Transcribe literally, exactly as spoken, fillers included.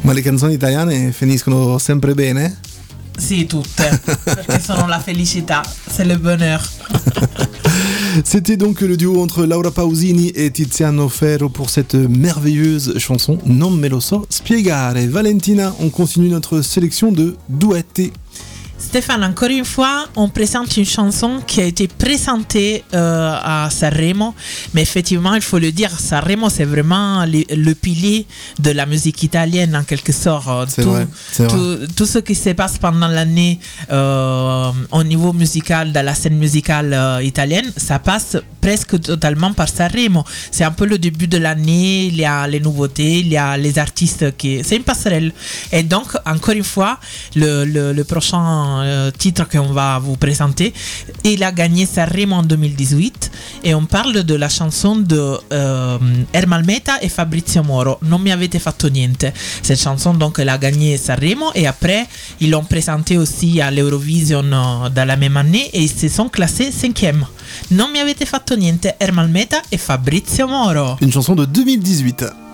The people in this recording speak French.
Ma le canzoni italiane finiscono sempre bene? Sì, tutte, perché sono la felicità, c'est le bonheur. C'était donc le duo entre Laura Pausini et Tiziano Ferro pour cette merveilleuse chanson Non me lo so spiegare. Valentina, on continue notre sélection de duetti. Stéphane, encore une fois, on présente une chanson qui a été présentée euh, à Sanremo, mais effectivement, il faut le dire, Sanremo, c'est vraiment le, le pilier de la musique italienne, en quelque sorte. C'est tout, vrai, c'est tout, vrai. tout ce qui se passe pendant l'année euh, au niveau musical, dans la scène musicale euh, italienne, ça passe presque totalement par Sanremo. C'est un peu le début de l'année, il y a les nouveautés, il y a les artistes qui... C'est une passerelle. Et donc, encore une fois, le, le, le prochain Euh, titre qu'on va vous présenter. Il a gagné Sanremo en deux mille dix-huit et on parle de la chanson de euh, Ermal Meta et Fabrizio Moro, Non mi avete fatto niente. Cette chanson, donc, elle a gagné Sanremo et après, ils l'ont présentée aussi à l'Eurovision euh, dans la même année et ils se sont classés cinquième. Non mi avete fatto niente, Ermal Meta et Fabrizio Moro. Une chanson de deux mille dix-huit.